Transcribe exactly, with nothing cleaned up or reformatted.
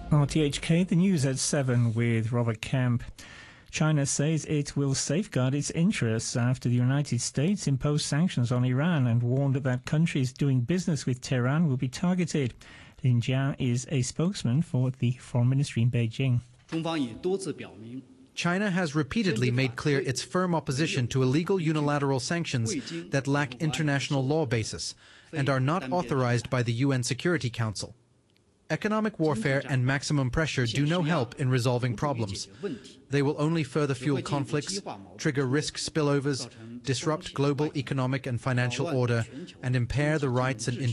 R T H K, the news at seven with Robert Kemp. China says it will safeguard its interests after the United States imposed sanctions on Iran and warned that countries doing business with Tehran will be targeted. Lin Jia is a spokesman for the Foreign Ministry in Beijing. China has repeatedly made clear its firm opposition to illegal unilateral sanctions that lack international law basis and are not authorized by the U N Security Council. Economic warfare and maximum pressure do no help in resolving problems. They will only further fuel conflicts, trigger risk spillovers, disrupt global economic and financial order, and impair the rights and